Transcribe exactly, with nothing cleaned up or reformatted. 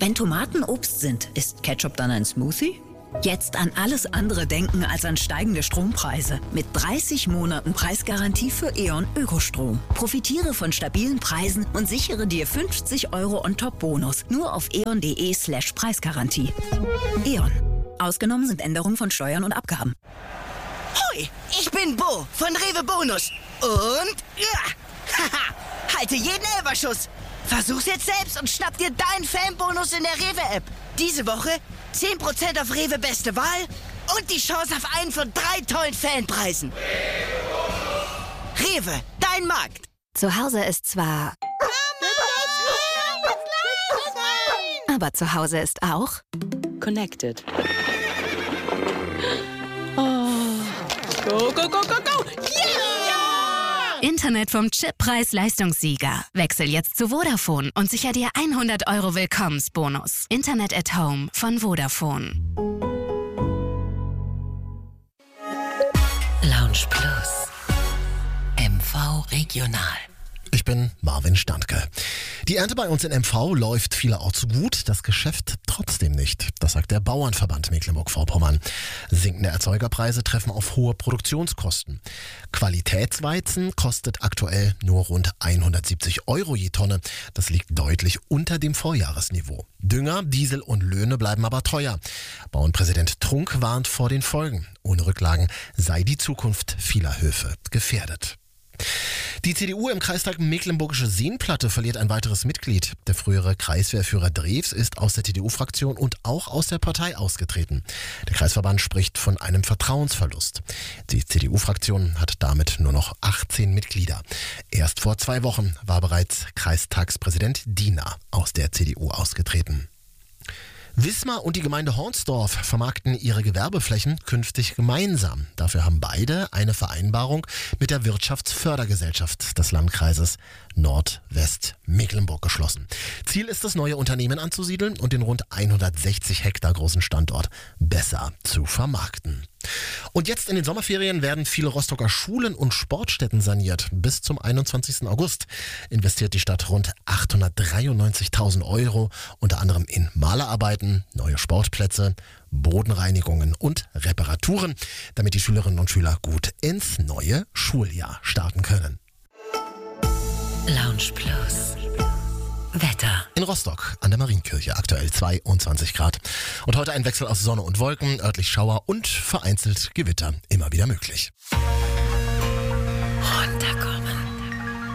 Wenn Tomaten Obst sind, ist Ketchup dann ein Smoothie? Jetzt an alles andere denken als an steigende Strompreise. Mit dreißig Monaten Preisgarantie für E.ON Ökostrom. Profitiere von stabilen Preisen und sichere dir fünfzig Euro On-Top-Bonus. Nur auf eon.de slash Preisgarantie. E.ON. Ausgenommen sind Änderungen von Steuern und Abgaben. Hoi, ich bin Bo von Rewe Bonus. Und ja, haha, halte jeden Elferschuss. Versuch's jetzt selbst und schnapp dir deinen Fanbonus in der Rewe-App. Diese Woche zehn Prozent auf Rewe Beste Wahl und die Chance auf einen von drei tollen Fanpreisen. Rewe, dein Markt. Zu Hause ist zwar... Aber zu Hause ist auch... Connected. Oh. Go, go, go, go, go! Yeah! Internet vom Chip Preis-Leistungssieger. Wechsel jetzt zu Vodafone und sicher dir hundert Euro Willkommensbonus. Internet at Home von Vodafone. Lounge Plus. M V Regional. Ich bin Marvin Standke. Die Ernte bei uns in M V läuft vielerorts gut, das Geschäft trotzdem nicht. Das sagt der Bauernverband Mecklenburg-Vorpommern. Sinkende Erzeugerpreise treffen auf hohe Produktionskosten. Qualitätsweizen kostet aktuell nur rund hundertsiebzig Euro je Tonne. Das liegt deutlich unter dem Vorjahresniveau. Dünger, Diesel und Löhne bleiben aber teuer. Bauernpräsident Trunk warnt vor den Folgen. Ohne Rücklagen sei die Zukunft vieler Höfe gefährdet. Die C D U im Kreistag Mecklenburgische Seenplatte verliert ein weiteres Mitglied. Der frühere Kreiswehrführer Drews ist aus der T D U-Fraktion und auch aus der Partei ausgetreten. Der Kreisverband spricht von einem Vertrauensverlust. Die C D U-Fraktion hat damit nur noch achtzehn Mitglieder. Erst vor zwei Wochen war bereits Kreistagspräsident Diener aus der C D U ausgetreten. Wismar und die Gemeinde Hornsdorf vermarkten ihre Gewerbeflächen künftig gemeinsam. Dafür haben beide eine Vereinbarung mit der Wirtschaftsfördergesellschaft des Landkreises Nordwestmecklenburg geschlossen. Ziel ist es, neue Unternehmen anzusiedeln und den rund hundertsechzig Hektar großen Standort besser zu vermarkten. Und jetzt in den Sommerferien werden viele Rostocker Schulen und Sportstätten saniert. Bis zum einundzwanzigsten August investiert die Stadt rund achthundertdreiundneunzigtausend Euro, unter anderem in Malerarbeiten, neue Sportplätze, Bodenreinigungen und Reparaturen, damit die Schülerinnen und Schüler gut ins neue Schuljahr starten können. Lounge Plus. Wetter. In Rostock an der Marienkirche aktuell zweiundzwanzig Grad. Und heute ein Wechsel aus Sonne und Wolken, örtlich Schauer und vereinzelt Gewitter immer wieder möglich. Runterkommen.